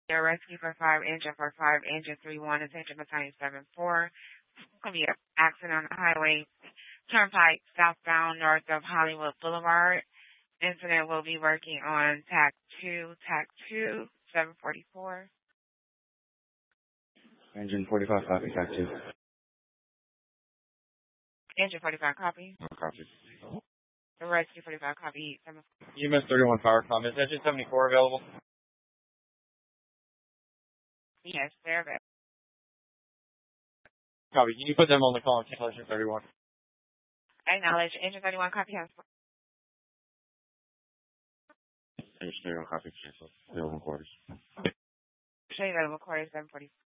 Your rescue for 5 engine 3-1, attention battalion 7-4. Going to be an accident on the highway, Turnpike, southbound, north of Hollywood Boulevard. Incident will be working on TAC 2, 744. Engine 45, copy, TAC 2. Engine 45, copy. No copy. The rescue 45, copy. EMS 31 power comm. Is engine 74 available? Yes, they're available. Copy. Can you put them on the call and cancel engine 31? Acknowledge. Engine 31, copy. Engine 31, copy, cancel. Available quarters. Show you available quarters 740.